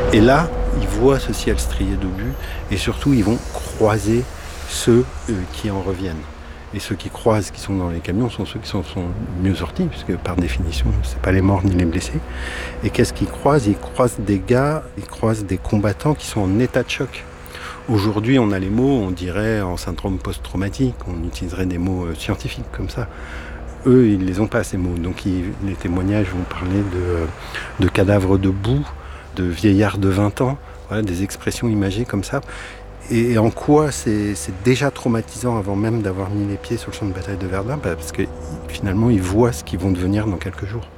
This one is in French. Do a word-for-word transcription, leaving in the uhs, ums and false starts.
Et là, ils voient ce ciel strié d'obus et surtout, ils vont croiser ceux euh, qui en reviennent. Et ceux qui croisent, qui sont dans les camions, sont ceux qui sont, sont mieux sortis, puisque par définition, c'est pas les morts ni les blessés. Et qu'est-ce qu'ils croisent? Ils croisent des gars, ils croisent des combattants qui sont en état de choc. Aujourd'hui, on a les mots, on dirait en syndrome post-traumatique, on utiliserait des mots euh, scientifiques comme ça. Eux, ils les ont pas, ces mots. Donc ils, les témoignages vont parler de, de cadavres de boue, de vieillards de vingt ans, voilà, des expressions imagées comme ça. Et en quoi c'est, c'est déjà traumatisant avant même d'avoir mis les pieds sur le champ de bataille de Verdun, parce que finalement ils voient ce qu'ils vont devenir dans quelques jours.